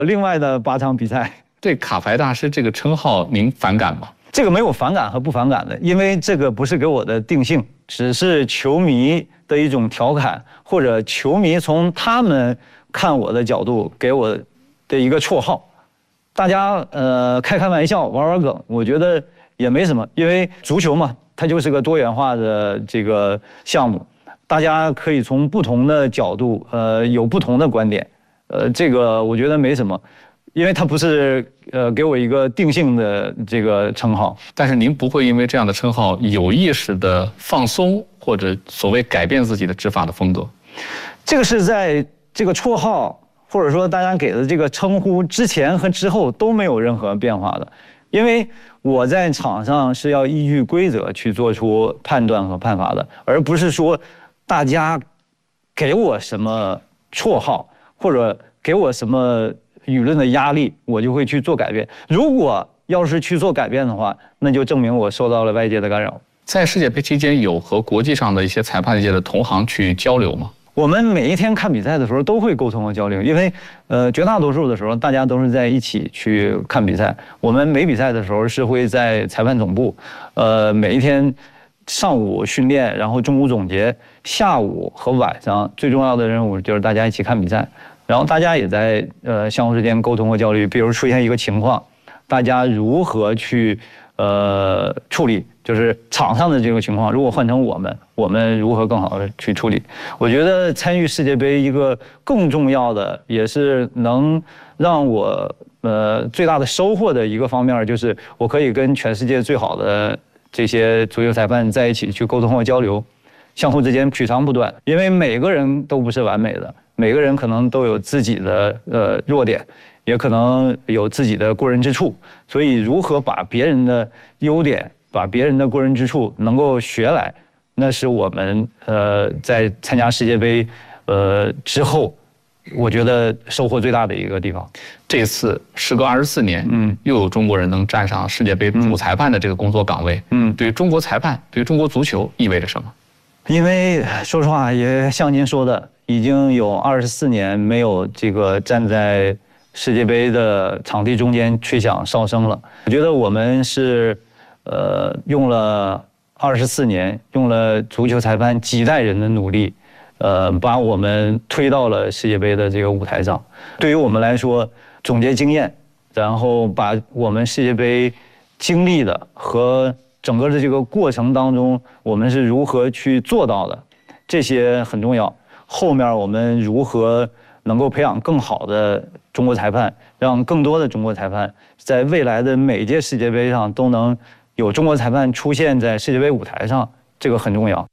另外的8场比赛。 对卡牌大师这个称号，您反感吗？ 这个没有反感和不反感的，因为这个不是给我的定性，只是球迷的一种调侃，或者球迷从他们看我的角度给我的一个绰号。大家开玩笑玩梗，我觉得也没什么，因为足球嘛，它就是个多元化的这个项目，大家可以从不同的角度有不同的观点，这个我觉得没什么。因为它不是给我一个定性的这个称号， 但是您不会因为这样的称号有意识的放松或者所谓改变自己的执法的风格。 这个是在这个绰号或者说大家给的这个称呼之前和之后都没有任何变化的，因为我在场上是要依据规则去做出判断和判罚的，而不是说大家给我什么绰号或者给我什么舆论的压力，我就会去做改变。如果要是去做改变的话，那就证明我受到了外界的干扰。 在世界杯期间，有和国际上的一些裁判界的同行去交流吗？ 我们每一天看比赛的时候都会沟通和交流，因为绝大多数的时候大家都是在一起去看比赛。我们没比赛的时候是会在裁判总部，每一天上午训练，然后中午总结，下午和晚上最重要的任务就是大家一起看比赛。然后大家也在相互之间沟通和交流，比如出现一个情况，大家如何去处理，就是场上的这个情况，如果换成我们如何更好的去处理。我觉得参与世界杯一个更重要的，也是能让我最大的收获的一个方面，就是我可以跟全世界最好的这些足球裁判在一起去沟通和交流，相互之间取长补短，因为每个人都不是完美的。每个人可能都有自己的弱点，也可能有自己的过人之处，所以如何把别人的优点、把别人的过人之处能够学来，那是我们在参加世界杯之后，我觉得收获最大的一个地方。 这次时隔24年，又有中国人能站上世界杯主裁判的这个工作岗位，对于中国裁判，对于中国足球意味着什么？ 因为说实话，也像您说的，已经有24年没有这个站在世界杯的场地中间吹响哨声了。我觉得我们是用了24年，用了足球裁判几代人的努力，把我们推到了世界杯的这个舞台上。对于我们来说，总结经验，然后把我们世界杯经历的和整个的这个过程当中，我们是如何去做到的，这些很重要。后面我们如何能够培养更好的中国裁判，让更多的中国裁判在未来的每一届世界杯上都能有中国裁判出现在世界杯舞台上，这个很重要。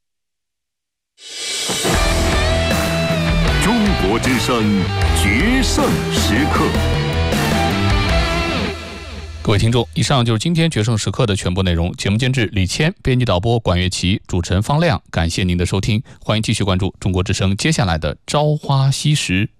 中国之声决胜时刻。 各位听众，以上就是今天决胜时刻的全部内容。节目监制李谦，编辑导播管乐琪，主持人方亮。感谢您的收听，欢迎继续关注中国之声接下来的朝花夕拾。